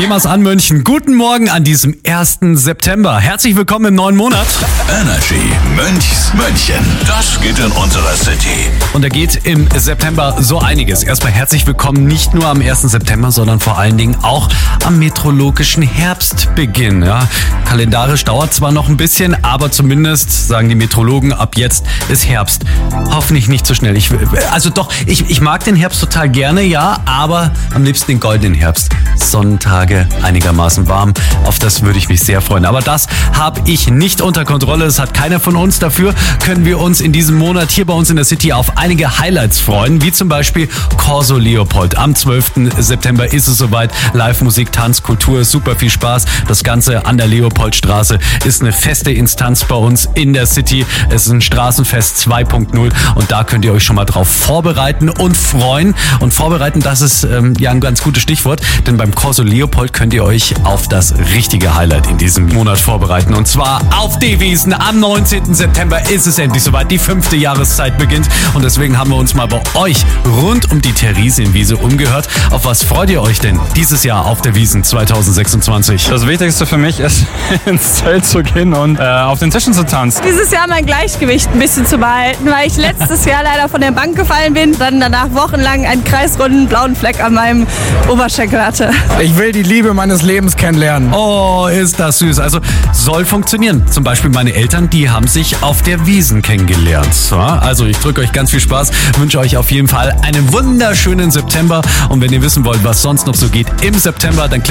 Jemas an München. Guten Morgen an diesem 1. September. Herzlich willkommen im neuen Monat. Energy Münchs München. Das geht in unserer City. Und da geht im September so einiges. Erstmal herzlich willkommen nicht nur am 1. September, sondern vor allen Dingen auch am meteorologischen Herbstbeginn. Ja, kalendarisch dauert zwar noch ein bisschen, aber zumindest sagen die Meteorologen, ab jetzt ist Herbst. Hoffentlich nicht so schnell. Ich mag den Herbst total gerne, ja, aber am liebsten den goldenen Herbst. Sonnentage, einigermaßen warm. Auf das würde ich mich sehr freuen. Aber das habe ich nicht unter Kontrolle. Das hat keiner von uns. Dafür können wir uns in diesem Monat hier bei uns in der City auf einige Highlights freuen, wie zum Beispiel Corso Leopold. Am 12. September ist es soweit. Live-Musik, Tanz, Kultur, super viel Spaß. Das Ganze an der Leopoldstraße ist eine feste Instanz bei uns in der City. Es ist ein Straßenfest 2.0 und da könnt ihr euch schon mal drauf vorbereiten und freuen. Und vorbereiten, das ist ja ein ganz gutes Stichwort, denn beim Corso Leopold könnt ihr euch auf das richtige Highlight in diesem Monat vorbereiten. Und zwar auf die Wiesn. Am 19. September ist es endlich soweit. Die 5. Jahreszeit beginnt. Und deswegen haben wir uns mal bei euch rund um die Theresienwiese umgehört. Auf was freut ihr euch denn dieses Jahr auf der Wiesn 2026? Das Wichtigste für mich ist, ins Zelt zu gehen und auf den Tischen zu tanzen. Dieses Jahr mein Gleichgewicht ein bisschen zu behalten, weil ich letztes Jahr leider von der Bank gefallen bin, dann danach wochenlang einen kreisrunden blauen Fleck an meinem Oberschenkel hatte. Ich will die Liebe meines Lebens kennenlernen. Oh, ist das süß. Also soll funktionieren. Zum Beispiel meine Eltern, die haben sich auf der Wiesn kennengelernt. Also ich drücke euch ganz viel Spaß, wünsche euch auf jeden Fall einen wunderschönen September. Und wenn ihr wissen wollt, was sonst noch so geht im September, dann klickt